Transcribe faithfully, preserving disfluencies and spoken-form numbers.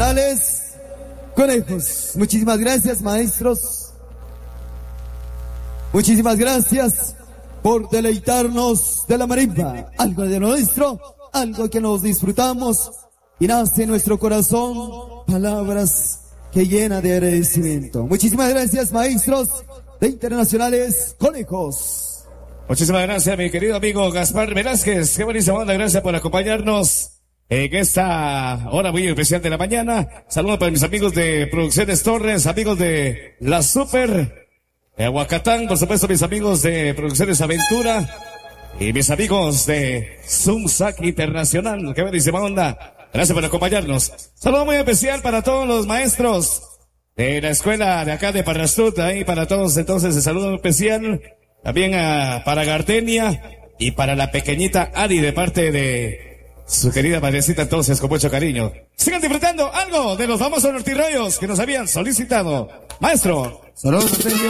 Internacionales Conejos. Muchísimas gracias, maestros. Muchísimas gracias por deleitarnos de la marimba. Algo de nuestro, algo que nos disfrutamos y nace en nuestro corazón palabras que llena de agradecimiento. Muchísimas gracias, maestros de Internacionales Conejos. Muchísimas gracias, mi querido amigo Gaspar Velázquez. Qué buenísima onda, gracias por acompañarnos en esta hora muy especial de la mañana. Saludos para mis amigos de Producciones Torres, amigos de La Super, de Aguacatán, por supuesto mis amigos de Producciones Aventura y mis amigos de Zumsac Internacional. Qué buenísima onda. Gracias por acompañarnos. Saludo muy especial para todos los maestros de la escuela de acá de Parrastut, ahí para todos entonces el saludo especial. También a, para Gardenia y para la pequeñita Ari de parte de su querida madrecita, entonces con mucho cariño. Sigan disfrutando algo de los famosos nortirrayos que nos habían solicitado. Maestro. Saludos, Sergio.